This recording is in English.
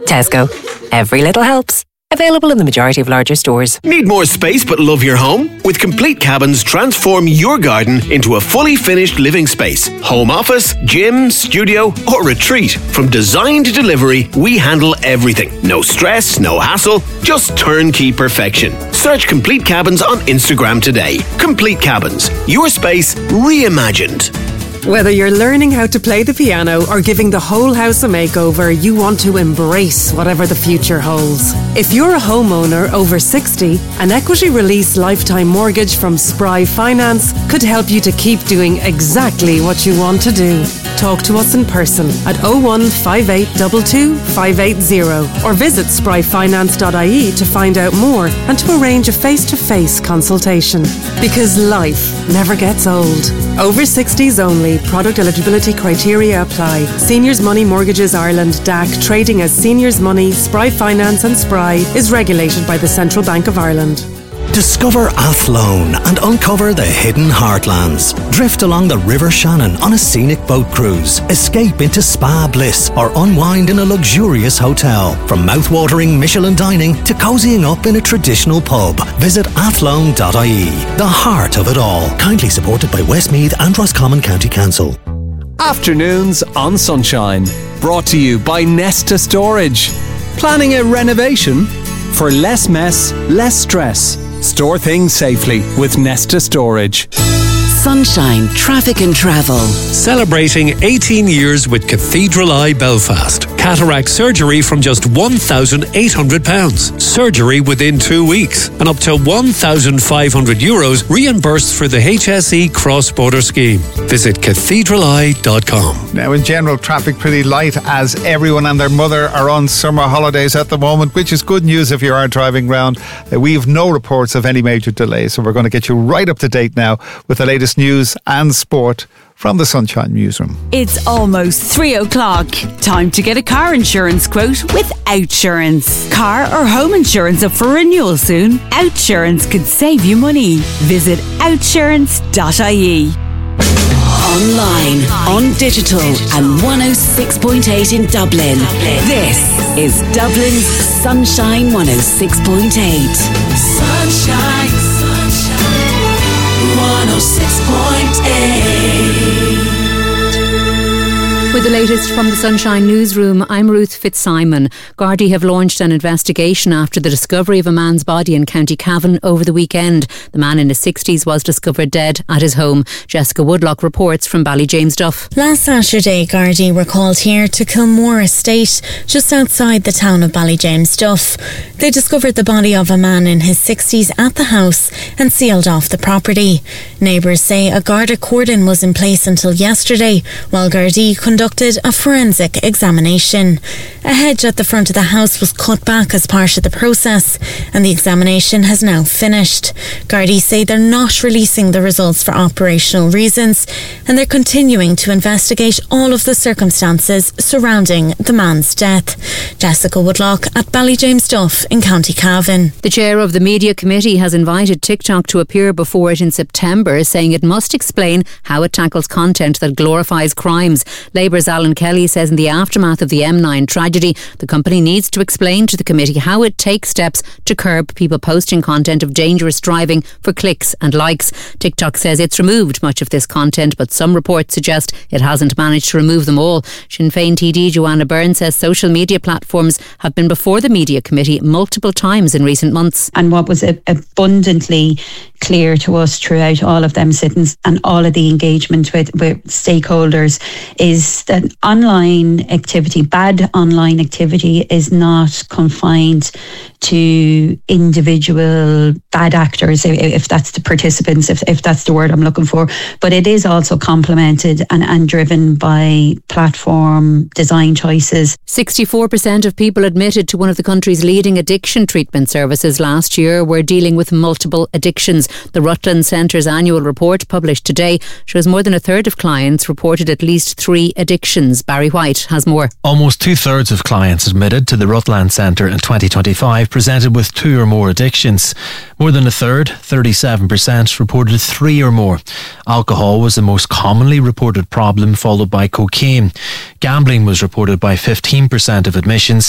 Tesco. Every little helps. Available in the majority of larger stores. Need more space but love your home? With Complete Cabins, transform your garden into a fully finished living space. Home office, gym, studio or retreat. From design to delivery, we handle everything. No stress, no hassle, just turnkey perfection. Search Complete Cabins on Instagram today. Complete Cabins, your space reimagined. Whether you're learning how to play the piano or giving the whole house a makeover, you want to embrace whatever the future holds. If you're a homeowner over 60, an equity release lifetime mortgage from Spry Finance could help you to keep doing exactly what you want to do. Talk to us in person at 01582 580 or visit spryfinance.ie to find out more and to arrange a face-to-face consultation. Because life never gets old. Over 60s only. Product eligibility criteria apply. Seniors Money Mortgages Ireland DAC, trading as Seniors Money, Spry Finance and Spry, is regulated by the Central Bank of Ireland. Discover Athlone and uncover the hidden heartlands. Drift along the River Shannon on a scenic boat cruise. Escape into spa bliss or unwind in a luxurious hotel. From mouth-watering Michelin dining to cozying up in a traditional pub. Visit athlone.ie. The heart of it all. Kindly supported by Westmeath and Roscommon County Council. Afternoons on Sunshine. Brought to you by Nesta Storage. Planning a renovation? For less mess, less stress. Store things safely with Nesta Storage. Sunshine Traffic and Travel. Celebrating 18 years with Cathedral Eye Belfast. Cataract surgery from just £1,800. Surgery within 2 weeks. And up to €1,500 reimbursed for the HSE cross-border scheme. Visit cathedraleye.com. Now, in general, traffic pretty light as everyone and their mother are on summer holidays at the moment, which is good news if you are driving around. We've no reports of any major delays, so we're going to get you right up to date now with the latest news and sport from the Sunshine Newsroom. It's almost 3 o'clock. Time to get a car insurance quote with Outsurance. Car or home insurance up for renewal soon? Outsurance could save you money. Visit outsurance.ie. Online, on digital and 106.8 in Dublin. This is Dublin's Sunshine 106.8. Sunshine, sunshine, 106.8. With the latest from the Sunshine Newsroom, I'm Ruth Fitzsimon. Gardaí have launched an investigation after the discovery of a man's body in County Cavan over the weekend. The man in his 60s was discovered dead at his home. Jessica Woodlock reports from Ballyjamesduff. Last Saturday, Gardaí were called here to Kilmore Estate, just outside the town of Ballyjamesduff. They discovered the body of a man in his 60s at the house and sealed off the property. Neighbours say a Garda cordon was in place until yesterday, while Gardaí conducted a forensic examination. A hedge at the front of the house was cut back as part of the process, and the examination has now finished. Gardaí say they're not releasing the results for operational reasons, and they're continuing to investigate all of the circumstances surrounding the man's death. Jessica Woodlock at Ballyjamesduff in County Cavan. The chair of the media committee has invited TikTok to appear before it in September, saying it must explain how it tackles content that glorifies crimes. Labour's Alan Kelly says in the aftermath of the M9 tragedy, the company needs to explain to the committee how it takes steps to curb people posting content of dangerous driving for clicks and likes. TikTok says it's removed much of this content, but some reports suggest it hasn't managed to remove them all. Sinn Féin TD Joanna Byrne says social media platforms have been before the media committee multiple times in recent months. And what was abundantly clear to us throughout all of them sittings and all of the engagement with stakeholders is that online activity, bad online activity, is not confined to individual bad actors, if that's the participants, if that's the word I'm looking for, but it is also complemented and driven by platform design choices. 64% of people admitted to one of the country's leading addiction treatment services last year were dealing with multiple addictions. The Rutland Centre's annual report, published today, shows more than a third of clients reported at least 3 addictions. Barry White has more. Almost 2/3 of clients admitted to the Rutland Centre in 2025 presented with 2 or more addictions. More than a third, 37%, reported 3 or more. Alcohol was the most commonly reported problem, followed by cocaine. Gambling was reported by 15% of admissions.